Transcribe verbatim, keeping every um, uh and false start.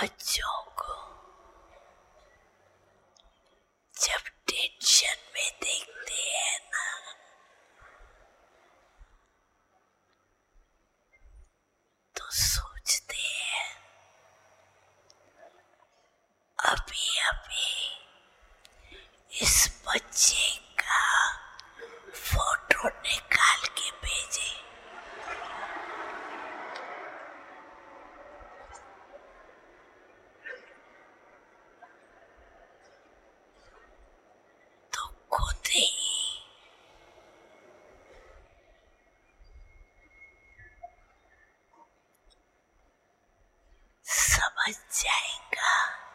बच्चों को जब टेंशन में देखते हैं ना, तो सोचते हैं अभी अभी इस बच्चे का फोटो निकाल के भेजे, तो खुद ही समझ जाएगा